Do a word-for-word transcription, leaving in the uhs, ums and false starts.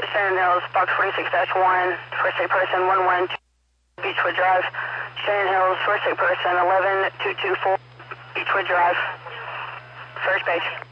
Shannon Hills, box forty-six dash one, first aid person one one two, Beechwood Drive. Shannon Hills, first aid person eleven two two four, Beechwood Drive. First base.